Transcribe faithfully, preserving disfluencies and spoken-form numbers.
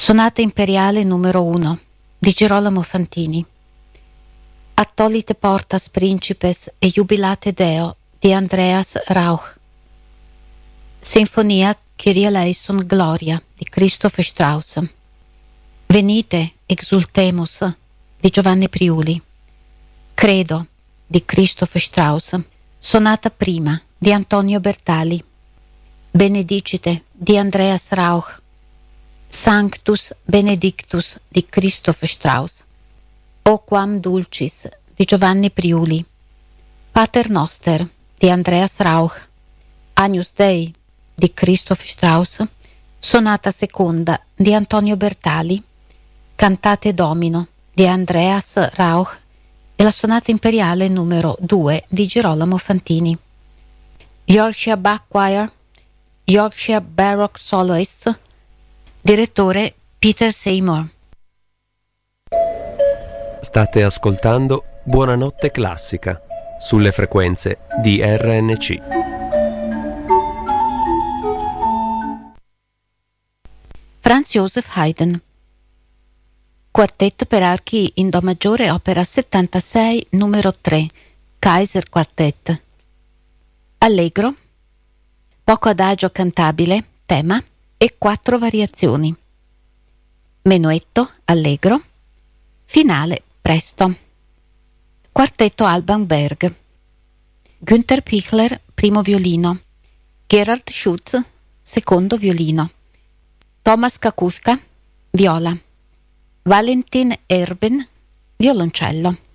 Sonata imperiale numero uno di Girolamo Fantini. Attolite portas principes e jubilate Deo di Andreas Rauch. Sinfonia Kyrie eleison Gloria di Christoph Strauss. Venite, exultemus di Giovanni Priuli. Credo di Christoph Strauss. Sonata prima di Antonio Bertali. Benedicite di Andreas Rauch. Sanctus Benedictus di Christoph Strauss. O quam dulcis di Giovanni Priuli. Pater Noster di Andreas Rauch. Agnus Dei di Christoph Strauss. Sonata seconda di Antonio Bertali. Cantate Domino di Andreas Rauch e la sonata imperiale numero due di Girolamo Fantini. Yorkshire Bach Choir, Yorkshire Baroque Soloists. Direttore Peter Seymour. State ascoltando Buonanotte Classica sulle frequenze di R N C. Franz Joseph Haydn. Quartetto per archi in Do maggiore, opera settantasei, numero tre, Kaiser Quartet. Allegro, poco adagio cantabile, tema e quattro variazioni. Menuetto, allegro, finale, presto. Quartetto Alban Berg. Günther Pichler, primo violino. Gerhard Schutz, secondo violino. Thomas Kakushka, viola. Valentin Erben, violoncello.